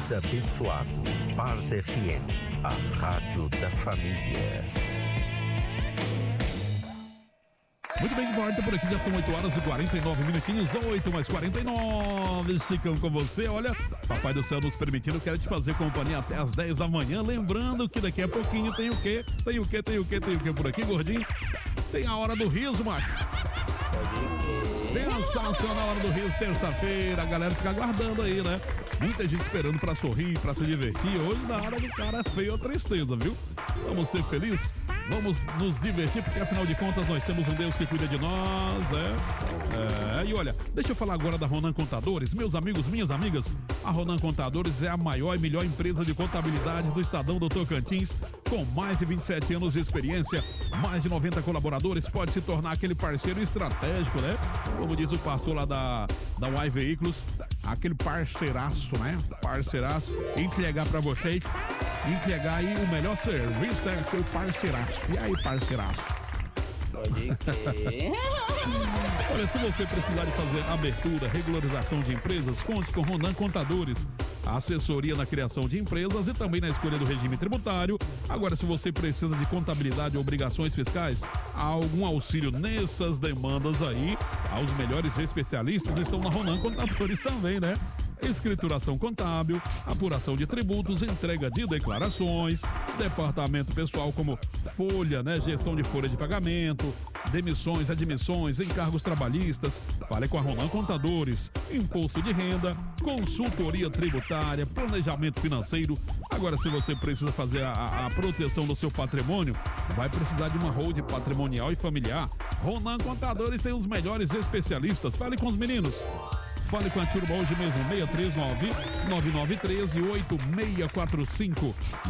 mais abençoado. Paz FM, a rádio da família. Muito bem, de volta por aqui, já são 8 horas e 49 minutinhos, 8 mais 49, Chicão com você. Olha, Papai do Céu nos permitindo, quero te fazer companhia até as 10 da manhã, lembrando que daqui a pouquinho tem o quê por aqui, gordinho? Tem a Hora do Riso, macho. Sensacional a Hora do Riso, terça-feira, a galera fica aguardando aí, né? Muita gente esperando pra sorrir, pra se divertir. Hoje na hora do cara é feio a tristeza, viu? Vamos ser felizes, vamos nos divertir, porque afinal de contas nós temos um Deus que cuida de nós, e olha, deixa eu falar agora da Ronan Contadores. Meus amigos, minhas amigas, a Ronan Contadores é a maior e melhor empresa de contabilidade do Estadão do Tocantins, com mais de 27 anos de experiência, mais de 90 colaboradores, pode se tornar aquele parceiro estratégico, né? Como diz o pastor lá da Y Veículos, aquele parceiraço, né? Parceiraço, entregar pra vocês, entregar aí o melhor serviço, né? Aquele parceiraço. E aí, parceiraço? Pode crer. Olha, se você precisar de fazer abertura, regularização de empresas, conte com Ronan Contadores. Assessoria na criação de empresas e também na escolha do regime tributário. Agora, se você precisa de contabilidade ou obrigações fiscais, há algum auxílio nessas demandas aí, os melhores especialistas estão na Ronan Contadores também, né? Escrituração contábil, apuração de tributos, entrega de declarações, departamento pessoal como folha, né? Gestão de folha de pagamento, demissões, admissões, encargos trabalhistas. Fale com a Ronan Contadores, imposto de renda, consultoria tributária, planejamento financeiro. Agora, se você precisa fazer a proteção do seu patrimônio, vai precisar de uma holding patrimonial e familiar. Ronan Contadores tem os melhores especialistas. Fale com os meninos. Fale com a turma hoje mesmo, 639-9913-8645.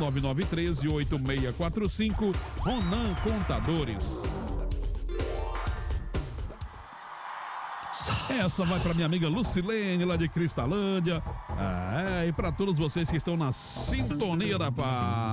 9913-8645. Ronan Contadores. Essa vai para minha amiga Lucilene, lá de Cristalândia. E para todos vocês que estão na sintonia da paz.